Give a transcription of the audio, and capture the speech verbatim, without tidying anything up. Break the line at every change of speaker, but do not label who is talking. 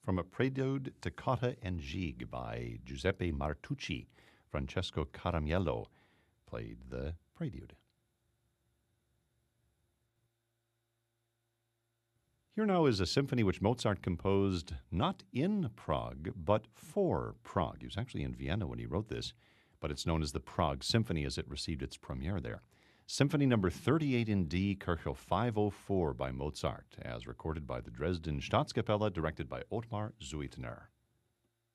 from a Prelude, Toccata and Gigue by Giuseppe Martucci. Francesco Caramiello played the Prelude. Here now is a symphony which Mozart composed not in Prague, but for Prague. He was actually in Vienna when he wrote this, but it's known as the Prague Symphony as it received its premiere there. Symphony number thirty-eight in D, Köchel five oh four by Mozart, as recorded by the Dresden Staatskapelle, directed by Ottmar Zuitner.